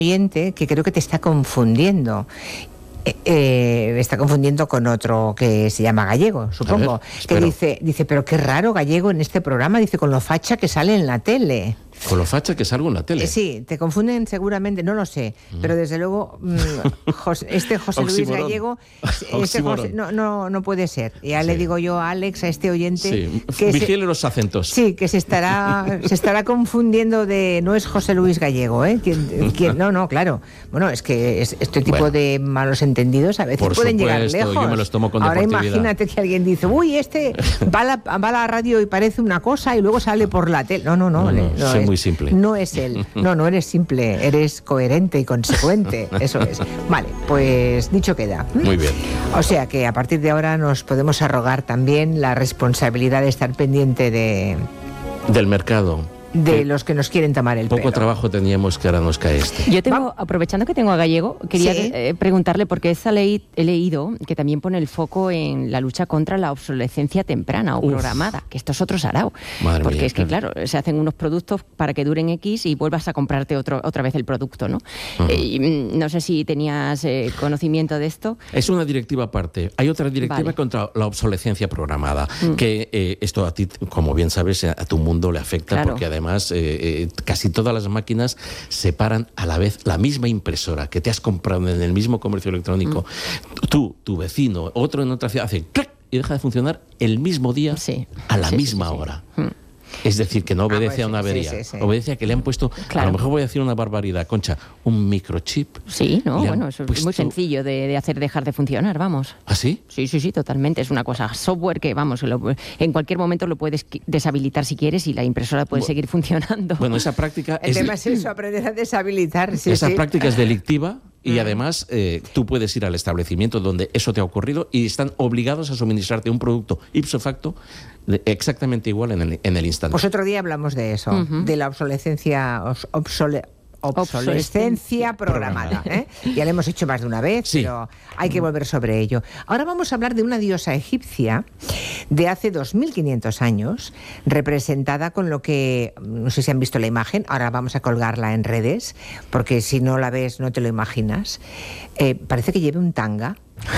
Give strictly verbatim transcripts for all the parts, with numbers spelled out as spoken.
oyente que creo que te está confundiendo. Eh, eh, está confundiendo con otro que se llama Gallego, supongo. Ver, que dice, dice, pero qué raro Gallego en este programa, dice, con lo facha que sale en la tele. Con lo facha que salgo en la tele. Eh, sí, te confunden seguramente, no lo sé, mm. pero desde luego mmm, José, este José Luis Oxímoron. Gallego, este José, no, no, no puede ser. Ya sí. le digo yo a Alex, a este oyente, sí. que vigile se, los acentos. Sí, que se estará, se estará confundiendo de, no es José Luis Gallego, ¿eh? ¿Quién, quién? No, no, claro. Bueno, es que es, este tipo bueno, de malos entendidos a veces pueden supuesto, llegar lejos. Yo me los tomo con Ahora deportividad. Imagínate que alguien dice, uy, este va a, la, va a la radio y parece una cosa y luego sale por la tele. No, no, no. no, no, no soy es, muy simple. No es él. No, no eres simple, eres coherente y consecuente. Eso es. Vale, pues dicho queda. Muy bien. O sea que a partir de ahora nos podemos arrogar también la responsabilidad de estar pendiente de... del mercado. De los que nos quieren tomar el Poco pelo. trabajo teníamos que ahora nos cae este. Yo tengo, aprovechando que tengo a Gallego, quería ¿Sí? eh, preguntarle, porque esta ley he leído que también pone el foco en la lucha contra la obsolescencia temprana o Uf. programada, que esto es otro sarao. Madre porque mía, es que, claro, se hacen unos productos para que duren X y vuelvas a comprarte otro, otra vez el producto, ¿no? Uh-huh. Eh, no sé si tenías eh, conocimiento de esto. Es una directiva aparte. Hay otra directiva vale. contra la obsolescencia programada, mm. que eh, esto a ti, como bien sabes, a tu mundo le afecta, claro. porque además... Eh, eh, casi todas las máquinas separan a la vez la misma impresora que te has comprado en el mismo comercio electrónico. Mm. Tú, tu vecino, otro en otra ciudad, hace clic y deja de funcionar el mismo día sí. a la sí, misma sí, sí, hora. Sí. Mm. Es decir, que no obedece ah, pues, a una avería, sí, sí, sí. obedece a que le han puesto, claro. a lo mejor voy a decir una barbaridad, Concha, un microchip. Sí, no, bueno, eso puesto... es muy sencillo de, de hacer dejar de funcionar, vamos. ¿Ah, sí? Sí, sí, sí, totalmente. Es una cosa, software que, vamos, lo, en cualquier momento lo puedes deshabilitar si quieres y la impresora puede bueno, seguir funcionando. Bueno, esa práctica El es... tema es eso, aprender a deshabilitar. Sí, esa sí. práctica es delictiva. Y además eh, tú puedes ir al establecimiento donde eso te ha ocurrido y están obligados a suministrarte un producto ipso facto de, exactamente igual en el, en el instante. Pues otro día hablamos de eso, uh-huh. de la obsolescencia obsole, obsolescencia programada. ¿eh? Ya lo hemos hecho más de una vez, sí. pero hay que volver sobre ello. Ahora vamos a hablar de una diosa egipcia de hace dos mil quinientos años, representada con lo que, no sé si han visto la imagen, ahora vamos a colgarla en redes, porque si no la ves no te lo imaginas. Eh, parece que lleve un tanga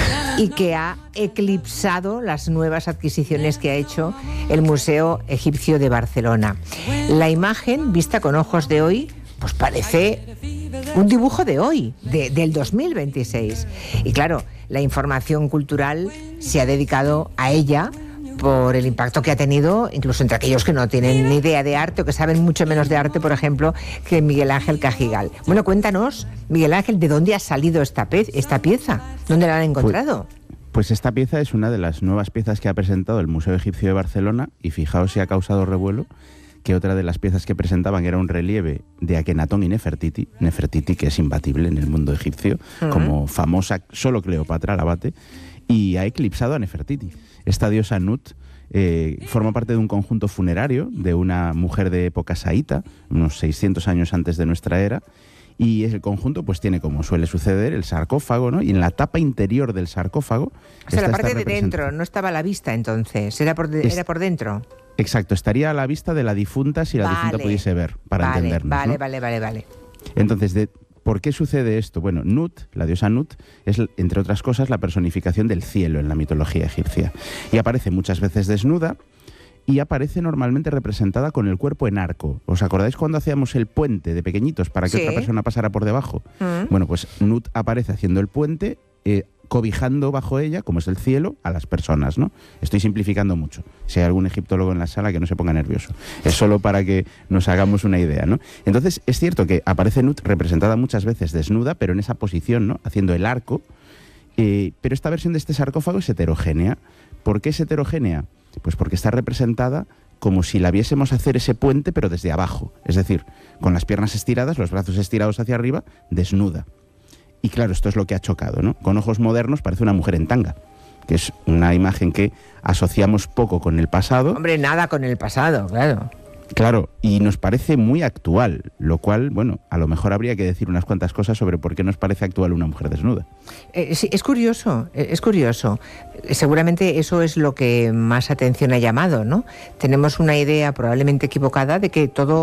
y que ha eclipsado las nuevas adquisiciones que ha hecho el Museo Egipcio de Barcelona. La imagen, vista con ojos de hoy, pues parece un dibujo de hoy, de, del dos mil veintiséis. Y claro, la información cultural se ha dedicado a ella por el impacto que ha tenido, incluso entre aquellos que no tienen ni idea de arte o que saben mucho menos de arte, por ejemplo, que Miguel Ángel Cajigal. Bueno, cuéntanos, Miguel Ángel, ¿de dónde ha salido esta, pe- esta pieza? ¿Dónde la han encontrado? Pues, pues esta pieza es una de las nuevas piezas que ha presentado el Museo Egipcio de Barcelona y fijaos si ha causado revuelo que otra de las piezas que presentaban era un relieve de Akenatón y Nefertiti, Nefertiti que es imbatible en el mundo egipcio, uh-huh. como famosa, solo Cleopatra, la bate, y ha eclipsado a Nefertiti. Esta diosa Nut eh, forma parte de un conjunto funerario de una mujer de época saíta, unos seiscientos años antes de nuestra era, y el conjunto pues tiene, como suele suceder, el sarcófago, ¿no? Y en la tapa interior del sarcófago... O sea, la parte de dentro, no estaba a la vista entonces, era por, de, es... era por dentro. Exacto, estaría a la vista de la difunta si la vale, difunta pudiese ver, para vale, entendernos. Vale, ¿no? vale, vale, vale. Entonces, de, ¿por qué sucede esto? Bueno, Nut, la diosa Nut, es, entre otras cosas, la personificación del cielo en la mitología egipcia. Y aparece muchas veces desnuda y aparece normalmente representada con el cuerpo en arco. ¿Os acordáis cuando hacíamos el puente de pequeñitos para que sí. otra persona pasara por debajo? Mm. Bueno, pues Nut aparece haciendo el puente... Eh, cobijando bajo ella, como es el cielo, a las personas, ¿no? Estoy simplificando mucho. Si hay algún egiptólogo en la sala, que no se ponga nervioso. Es solo para que nos hagamos una idea, ¿no? Entonces, es cierto que aparece Nut representada muchas veces desnuda, pero en esa posición, ¿no? Haciendo el arco. Eh, pero esta versión de este sarcófago es heterogénea. ¿Por qué es heterogénea? Pues porque está representada como si la viésemos hacer ese puente, pero desde abajo. Es decir, con las piernas estiradas, los brazos estirados hacia arriba, desnuda. Y claro, esto es lo que ha chocado, ¿no? Con ojos modernos parece una mujer en tanga, que es una imagen que asociamos poco con el pasado. Hombre, nada con el pasado, claro. Claro, y nos parece muy actual, lo cual, bueno, a lo mejor habría que decir unas cuantas cosas sobre por qué nos parece actual una mujer desnuda. Eh, sí, es curioso, es curioso. Seguramente eso es lo que más atención ha llamado, ¿no? Tenemos una idea probablemente equivocada de que todo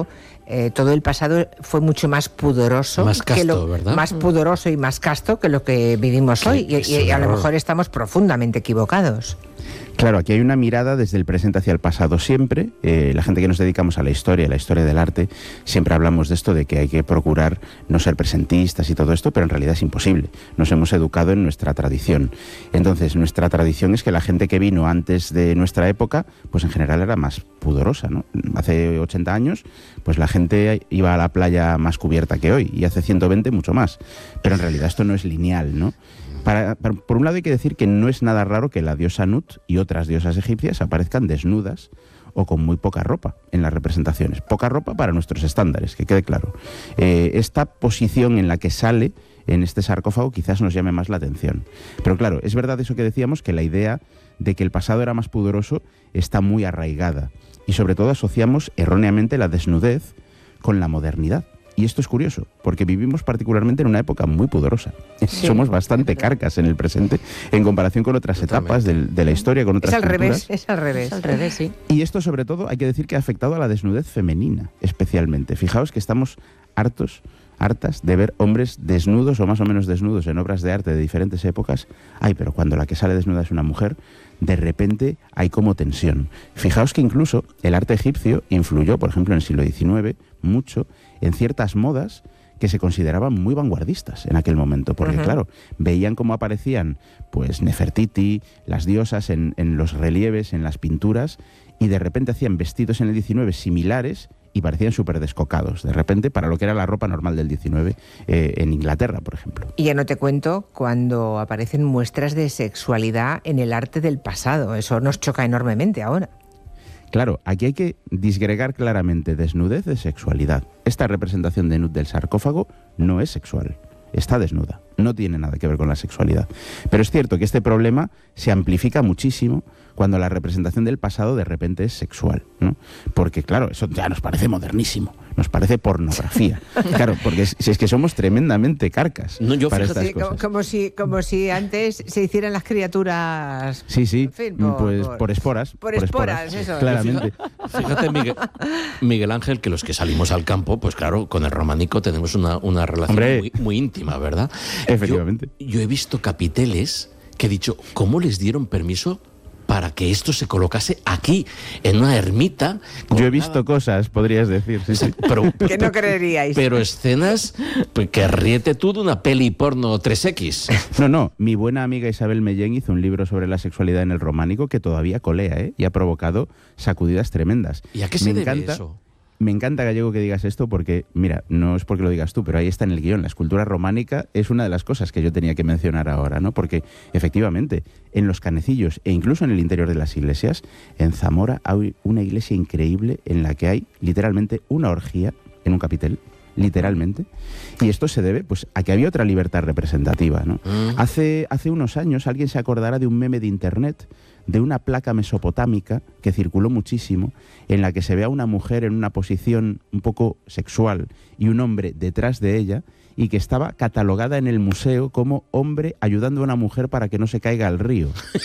eh, todo el pasado fue mucho más pudoroso, más casto, que lo, ¿verdad? más pudoroso y más casto que lo que vivimos hoy, y, y, y a lo mejor estamos profundamente equivocados. Claro, aquí hay una mirada desde el presente hacia el pasado siempre. Eh, la gente que nos dedicamos a la historia, a la historia del arte, siempre hablamos de esto, de que hay que procurar no ser presentistas y todo esto, pero en realidad es imposible. Nos hemos educado en nuestra tradición. Entonces, nuestra tradición es que la gente que vino antes de nuestra época, pues en general era más pudorosa, ¿no? Hace ochenta años, pues la gente iba a la playa más cubierta que hoy, y hace ciento veinte mucho más. Pero en realidad esto no es lineal, ¿no? Para, para, por un lado hay que decir que no es nada raro que la diosa Nut y otras diosas egipcias aparezcan desnudas o con muy poca ropa en las representaciones. Poca ropa para nuestros estándares, que quede claro. Eh, esta posición en la que sale en este sarcófago quizás nos llame más la atención. Pero claro, es verdad eso que decíamos, que la idea de que el pasado era más pudoroso está muy arraigada. Y sobre todo asociamos erróneamente la desnudez con la modernidad. Y esto es curioso, porque vivimos particularmente en una época muy pudorosa. Sí, somos bastante carcas en el presente en comparación con otras Totalmente. etapas de, de la historia, con otras es al culturas. Revés, es al revés, es al revés, sí. Y esto, sobre todo, hay que decir que ha afectado a la desnudez femenina, especialmente. Fijaos que estamos hartos, hartas de ver hombres desnudos o más o menos desnudos en obras de arte de diferentes épocas. Ay, pero cuando la que sale desnuda es una mujer, de repente hay como tensión. Fijaos que incluso el arte egipcio influyó, por ejemplo, en el siglo diecinueve, mucho en ciertas modas que se consideraban muy vanguardistas en aquel momento, porque uh-huh. claro, veían cómo aparecían pues Nefertiti, las diosas en, en los relieves, en las pinturas, y de repente hacían vestidos en el diecinueve similares y parecían súper descocados, de repente, para lo que era la ropa normal del diecinueve eh, en Inglaterra, por ejemplo. Y ya no te cuento cuando aparecen muestras de sexualidad en el arte del pasado, eso nos choca enormemente ahora. Claro, aquí hay que disgregar claramente desnudez de sexualidad. Esta representación de Nut del sarcófago no es sexual, está desnuda, no tiene nada que ver con la sexualidad. Pero es cierto que este problema se amplifica muchísimo cuando la representación del pasado de repente es sexual, ¿no? Porque claro, eso ya nos parece modernísimo, nos parece pornografía. Claro, porque es, si es que somos tremendamente carcas no, yo para fíjate, estas cosas. Como, como, si, como si antes se hicieran las criaturas... Sí, sí, en fin, por, pues por, por esporas. Por, por esporas, esporas, eso. Claramente. Fíjate, Miguel, Miguel Ángel, que los que salimos al campo, pues claro, con el románico tenemos una, una relación muy, muy íntima, ¿verdad? Efectivamente. Yo, yo he visto capiteles que he dicho, ¿cómo les dieron permiso para que esto se colocase aquí, en una ermita? Yo he visto cosas, podrías decir. Sí, sí. Pero, que no creeríais. Pero escenas que ríete tú de una peli porno tres equis. No, no. Mi buena amiga Isabel Mellén hizo un libro sobre la sexualidad en el románico que todavía colea, ¿eh? Y ha provocado sacudidas tremendas. ¿Y a qué se Me debe encanta, eso? Me encanta, Gallego, que digas esto porque, mira, no es porque lo digas tú, pero ahí está en el guión. La escultura románica es una de las cosas que yo tenía que mencionar ahora, ¿no? Porque, efectivamente, en los canecillos e incluso en el interior de las iglesias, en Zamora hay una iglesia increíble en la que hay literalmente una orgía en un capitel, literalmente. Y esto se debe pues a que había otra libertad representativa, ¿no? Mm. Hace, hace unos años alguien se acordará de un meme de internet de una placa mesopotámica que circuló muchísimo, en la que se ve a una mujer en una posición un poco sexual y un hombre detrás de ella, y que estaba catalogada en el museo como hombre ayudando a una mujer para que no se caiga al río.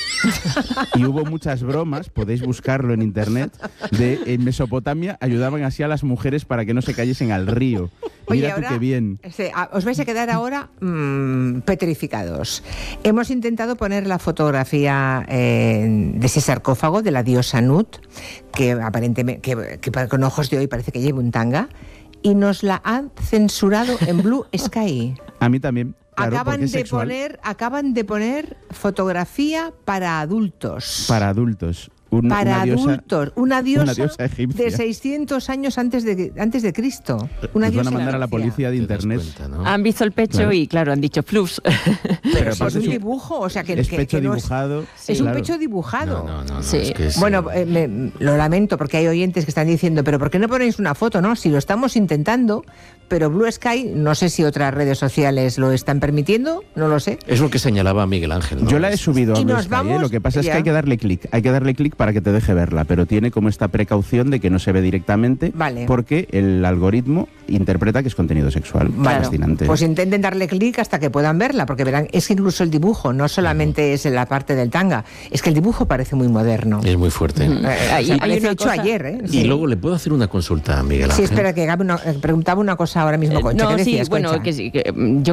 Y hubo muchas bromas, podéis buscarlo en internet, de en Mesopotamia ayudaban así a las mujeres para que no se cayesen al río. Oye, Mira ahora, tú qué bien. Sí, os vais a quedar ahora mmm, petrificados. Hemos intentado poner la fotografía eh, de ese sarcófago de la diosa Nut, que aparentemente que, que con ojos de hoy parece que lleva un tanga, y nos la han censurado en Blue Sky. A mí también. Claro, acaban de sexual. poner, acaban de poner fotografía para adultos. Para adultos. Una, para una diosa, adultos, una diosa, una diosa egipcia. de seiscientos años antes de, antes de Cristo. Una Nos diosa van a mandar egipcia. a la policía de internet. Cuenta, ¿no? Han visto el pecho claro. y, claro, han dicho flus. Pero, Pero es un es un- dibujo, o sea que, Es que, pecho que no dibujado. es, es un claro. pecho dibujado. No, no, no, no, Sí. es que es, Bueno, eh, eh, me- lo lamento porque hay oyentes que están diciendo, pero ¿por qué no ponéis una foto? No, si lo estamos intentando, pero Blue Sky, no sé si otras redes sociales lo están permitiendo, no lo sé. Es lo que señalaba Miguel Ángel, ¿no? Yo la he subido a y Blue nos Sky, vamos, ¿eh? Lo que pasa ya. es que hay que darle clic, hay que darle clic para que te deje verla, pero tiene como esta precaución de que no se ve directamente, vale. porque el algoritmo interpreta que es contenido sexual. Claro. Fascinante. Pues intenten darle clic hasta que puedan verla, porque verán, es que incluso el dibujo no solamente es en la parte del tanga, es que el dibujo parece muy moderno. Es muy fuerte. Eh, Hay- sí, hay parece una hecho cosa- ayer, ¿eh? Y Sí. luego le puedo hacer una consulta a Miguel Sí, Ángel. espera, que Gaby no- eh, preguntaba una cosa ahora mismo, Eh, Concha. no, ¿Qué decías, sí, bueno, Concha? que, sí, que, mm, yo